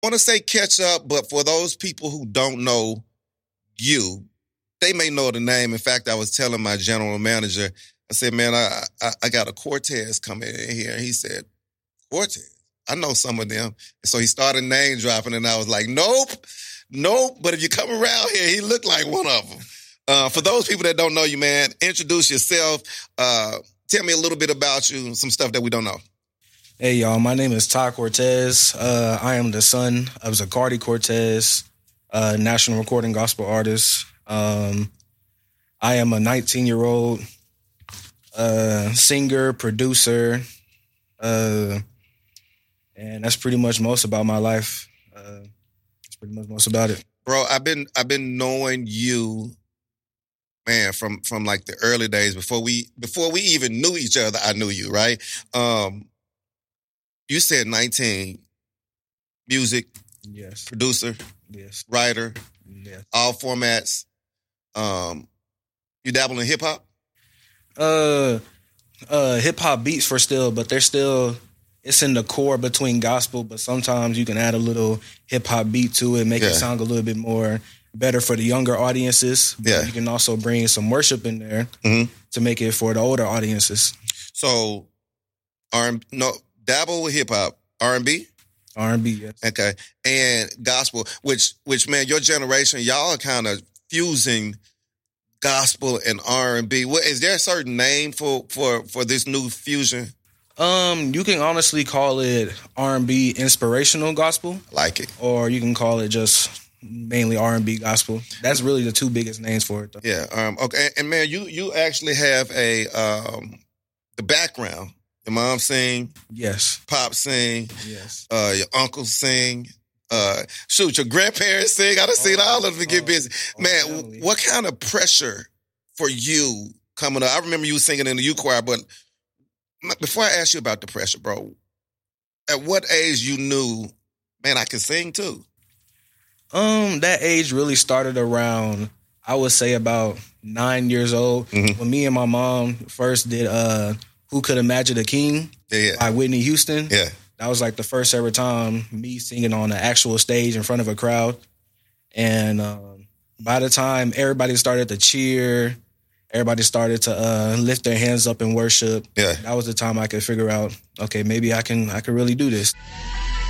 want to say catch up, but for those people who don't know you, they may know the name. In fact, I was telling my general manager, I said, man, I got a Cortez coming in here. And he said, Cortez? I know some of them. And so he started name dropping, and I was like, nope. But if you come around here, he looked like one of them. For those people that don't know you, man, introduce yourself. Tell me a little bit about you, some stuff that we don't know. Hey, y'all. My name is Ty Cortez. I am the son of Zacardi Cortez, national recording gospel artist. I am a 19-year-old singer, producer, and that's pretty much most about my life. That's pretty much most about it. Bro, I've been knowing you, man, from like the early days before we even knew each other. I knew you, right? You said 19, music, yes, producer, yes, writer, yes, all formats. You dabble in hip hop? Hip hop beats for still, but it's in the core between gospel, but sometimes you can add a little hip hop beat to it, make it sound a little bit more better for the younger audiences. But you can also bring some worship in there to make it for the older audiences. So, dabble with hip hop, R&B? R&B, yes. Okay. And gospel, which man, your generation, y'all are kind of fusing gospel and R&B. Is there a certain name for this new fusion? You can honestly call it R&B inspirational gospel. Like it. Or you can call it just mainly R&B gospel. That's really the two biggest names for it, though. Yeah. Okay. And man, you actually have the background. Your mom sing. Yes. Pop sing. Yes. Your uncle sing. Your grandparents sing. I done seen all of them get busy. Man, definitely. What kind of pressure for you coming up? I remember you singing in the youth choir, but before I ask you about the pressure, bro, at what age you knew, man, I could sing too? That age really started around, I would say, about 9 years old. Mm-hmm. When me and my mom first did Who Could Imagine a King by Whitney Houston. Yeah. That was like the first ever time me singing on an actual stage in front of a crowd. And by the time everybody started to cheer, everybody started to lift their hands up in worship. Yeah. That was the time I could figure out, okay, maybe I can really do this.